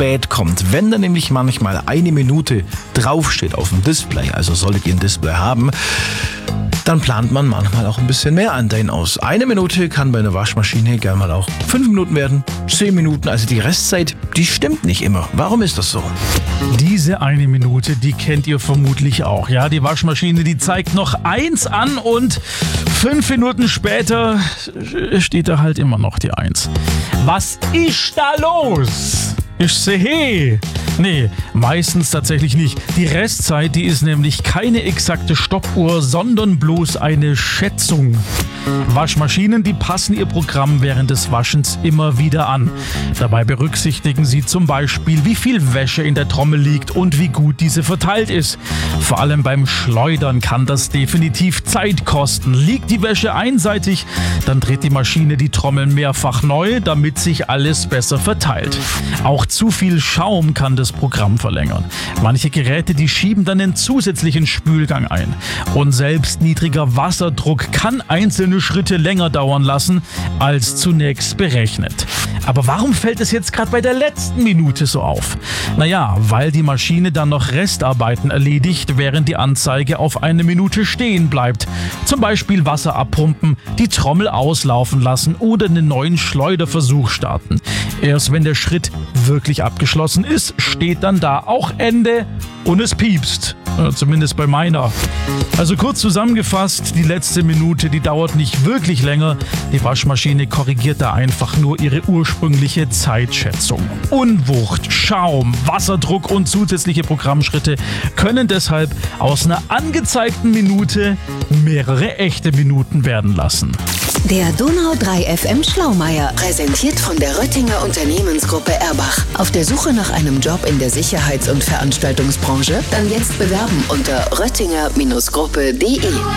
spät kommt. Wenn da nämlich manchmal 1 Minute draufsteht auf dem Display, also solltet ihr ein Display haben, dann plant man manchmal auch ein bisschen mehr Anteil aus. 1 Minute kann bei einer Waschmaschine gerne mal auch 5 Minuten werden, 10 Minuten. Also die Restzeit, die stimmt nicht immer. Warum ist das so? Diese 1 Minute, die kennt ihr vermutlich auch. Ja, die Waschmaschine, die zeigt noch 1 an und 5 Minuten später steht da halt immer noch die 1. Was ist da los? Ich sehe. Nee, meistens tatsächlich nicht. Die Restzeit, die ist nämlich keine exakte Stoppuhr, sondern bloß eine Schätzung. Waschmaschinen, die passen ihr Programm während des Waschens immer wieder an. Dabei berücksichtigen sie zum Beispiel, wie viel Wäsche in der Trommel liegt und wie gut diese verteilt ist. Vor allem beim Schleudern kann das definitiv Zeit kosten. Liegt die Wäsche einseitig, dann dreht die Maschine die Trommel mehrfach neu, damit sich alles besser verteilt. Auch zu viel Schaum kann das Programm verlängern. Manche Geräte, die schieben dann einen zusätzlichen Spülgang ein. Und selbst niedriger Wasserdruck kann einzelne Schritte länger dauern lassen, als zunächst berechnet. Aber warum fällt es jetzt gerade bei der letzten Minute so auf? Naja, weil die Maschine dann noch Restarbeiten erledigt, während die Anzeige auf 1 Minute stehen bleibt. Zum Beispiel Wasser abpumpen, die Trommel auslaufen lassen oder einen neuen Schleuderversuch starten. Erst wenn der Schritt wirklich abgeschlossen ist, steht dann da auch Ende und es piepst. Zumindest bei meiner. Also kurz zusammengefasst, die letzte Minute, die dauert nicht wirklich länger. Die Waschmaschine korrigiert da einfach nur ihre ursprüngliche Zeitschätzung. Unwucht, Schaum, Wasserdruck und zusätzliche Programmschritte können deshalb aus einer angezeigten Minute mehrere echte Minuten werden lassen. Der Donau 3 FM Schlaumeier, präsentiert von der Röttinger Unternehmensgruppe Erbach. Auf der Suche nach einem Job in der Sicherheits- und Veranstaltungsbranche? Dann jetzt bewerben unter röttinger-gruppe.de.